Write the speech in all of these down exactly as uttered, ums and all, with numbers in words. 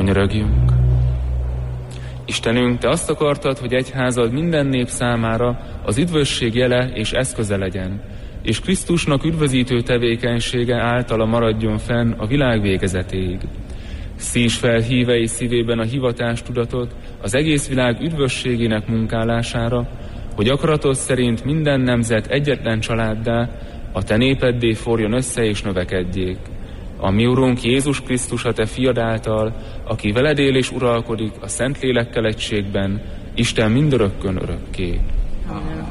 Könyörögjünk. Istenünk, Te azt akartad, hogy egyházad minden nép számára az üdvösség jele és eszköze legyen, és Krisztusnak üdvözítő tevékenysége általa maradjon fenn a világ végezetéig. Szíts fel hívei szívében a hivatástudatot az egész világ üdvösségének munkálására, hogy akaratod szerint minden nemzet egyetlen családdá, a Te népeddé forjon össze és növekedjék. A mi Urunk Jézus Krisztus a Te fiad által, aki veled él és uralkodik a Szentlélekkel egységben, Isten mindörökkön örökké. Amen.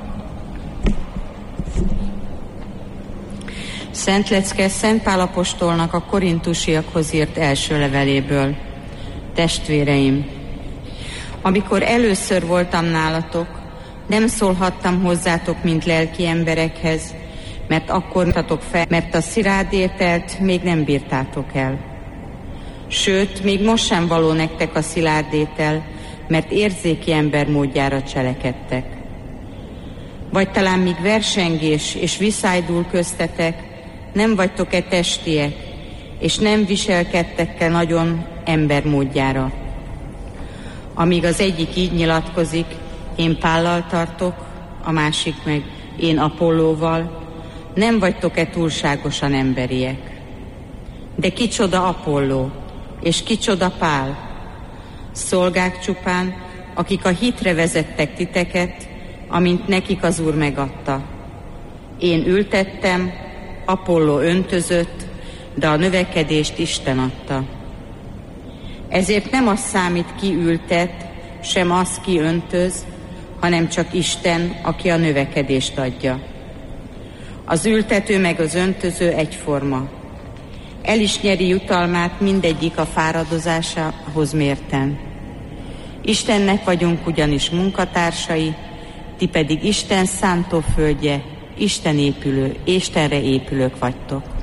Szent lecke Szent Pál apostolnak a korintusiakhoz írt első leveléből. Testvéreim, amikor először voltam nálatok, nem szólhattam hozzátok, mint lelki emberekhez, mert akkor mutatok fel, mert a szilárd ételt még nem bírtátok el. Sőt, még most sem való nektek a szilárd étel, mert érzéki ember módjára cselekedtek. Vagy talán míg versengés és viszájdul köztetek, nem vagytok-e testiek, és nem viselkedtek-e nagyon ember módjára. Amíg az egyik így nyilatkozik, én Pállal tartok, a másik meg én Apollóval, nem vagytok-e túlságosan emberiek? De kicsoda Apolló, és kicsoda Pál? Szolgák csupán, akik a hitre vezettek titeket, amint nekik az Úr megadta. Én ültettem, Apolló öntözött, de a növekedést Isten adta. Ezért nem az számít, ki ültet, sem az, ki öntöz, hanem csak Isten, aki a növekedést adja. Az ültető meg az öntöző egyforma. El is nyeri jutalmát mindegyik a fáradozásához mérten. Istennek vagyunk ugyanis munkatársai, ti pedig Isten szántóföldje, Isten épülő, Istenre épülők vagytok.